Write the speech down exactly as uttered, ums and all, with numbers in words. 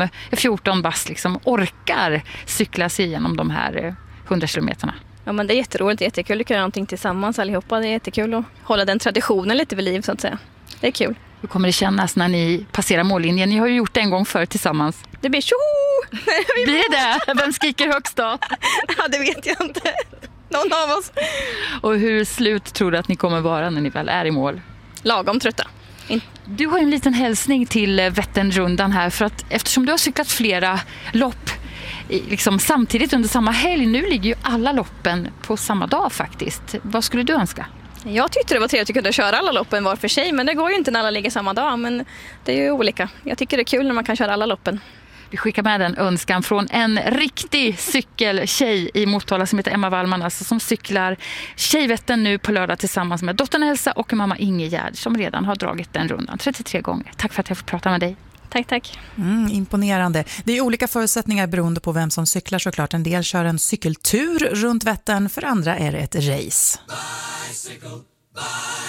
som är fjorton bast liksom orkar cykla sig igenom de här hundra kilometerna. Ja, men det är jätteroligt, det är jättekul att göra någonting tillsammans allihopa. Det är jättekul att hålla den traditionen lite vid liv så att säga. Det är kul. Hur kommer det kännas när ni passerar mållinjen? Ni har ju gjort det en gång förr tillsammans. Det blir tjoho! Blir det? Vem skriker högst då? Ja, det vet jag inte. Någon av oss. Och hur slut tror du att ni kommer vara när ni väl är i mål? Lagom trötta. In- Du har en liten hälsning till Vätternrundan här, för att eftersom du har cyklat flera lopp liksom samtidigt under samma helg, nu ligger ju alla loppen på samma dag faktiskt. Vad skulle du önska? Jag tyckte det var trevligt att kunna köra alla loppen var för sig, men det går ju inte när alla ligger samma dag, men det är ju olika. Jag tycker det är kul när man kan köra alla loppen. Vi skickar med en önskan från en riktig cykeltjej i Motala som heter Emma Wallman, alltså, som cyklar Tjejvättern nu på lördag tillsammans med dottern Elsa och mamma Ingegärd som redan har dragit den rundan trettiotre gånger. Tack för att jag får prata med dig. Tack, tack. Mm, imponerande. Det är olika förutsättningar beroende på vem som cyklar såklart. En del kör en cykeltur runt Vättern, för andra är det ett race. Bicycle, bicycle.